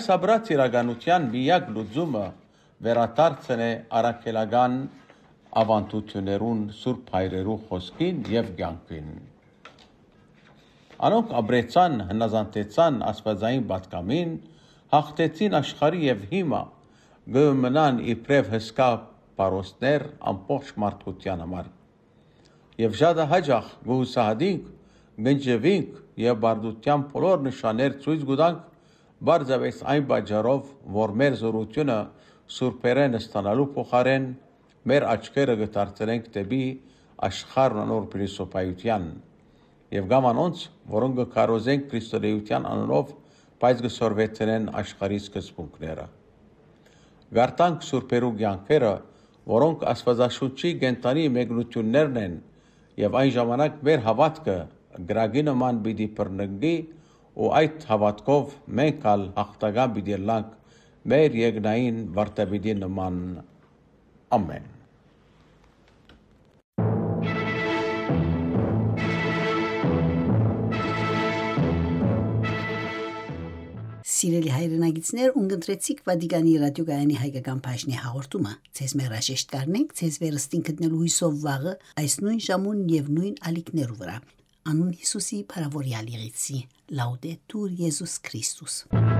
Այսաբրած իրականության միակ լուծումը վերադարձն է առաքելական ավանդություններուն Սուրբ Հայրերու խոսքին եւ կյանքին։ Անոնք ապրեցան, հնազանդեցան աստվածային պատկամին, հաղթեցին աշխարհի եւ հիմա գմնան իբրև հսկա բարոստներ ամբողջ մարդկության համար։ Եվ ժադը հաջախ գուսահադինք, գնջվինք եւ բարդության բոլոր նշաններ ցույց կտանք, բարձավես այն պատճառով, որ մեր զորությունը սուրբերեն ստանալու փոխարեն մեր աչքերը կդարձնենք դեպի աշխարհն անոր փիլիսոփայության եւ կամ անոնց, որոնք կարոզենք քրիստոնեության անունով, բայց կսորվեցնեն աշխարհի սկզբունքները։ Գարտանք սուրբերու կյանքերը, որոնք աստվածաշունչի կենտանի մեկնություններն են, եւ այն ժամանակ մեր հավատքը գրագի նման պիտի բռնկի ու այդ հավատքով մենք ալ հաղթական պիտի լանք մեր երկնային վարտապետի նման։ Ամեն։ Սիրելի հայրենագիտներ, ունգընտրեցիք Վատիկանի ռադիոգայանի հայկական բաժնի հաղորդումը։ Ձեզ մեր հրաժեշտ կառնենք, ձեզ վերստին գտնելու հույսով վաղը այս նույն ժամուն եւ նույն ալիքներու վրա։ Անուն Հիսուսի փարավորյալ եղեցի։ Լաուդետուր Եզուս Քրիստոս։